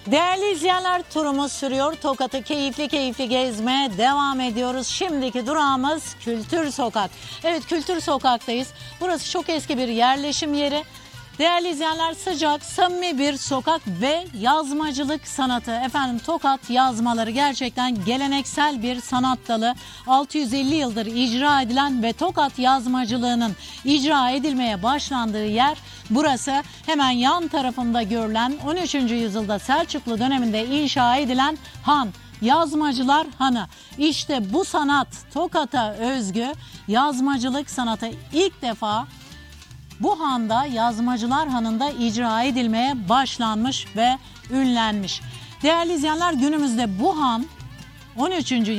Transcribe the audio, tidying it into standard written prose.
Değerli izleyenler, turumuz sürüyor. Tokat'ı keyifli keyifli gezmeye devam ediyoruz. Şimdiki durağımız Kültür Sokak. Evet, Kültür Sokak'tayız. Burası çok eski bir yerleşim yeri. Değerli izleyenler, sıcak, samimi bir sokak ve yazmacılık sanatı. Efendim, Tokat yazmaları gerçekten geleneksel bir sanat dalı. 650 yıldır icra edilen ve Tokat yazmacılığının icra edilmeye başlandığı yer burası. Hemen yan tarafında görülen 13. yüzyılda Selçuklu döneminde inşa edilen han. Yazmacılar Hanı. İşte bu sanat, Tokat'a özgü yazmacılık sanatı ilk defa bu handa, Yazmacılar Hanı'nda icra edilmeye başlanmış ve ünlenmiş. Değerli izleyenler, günümüzde bu han 13.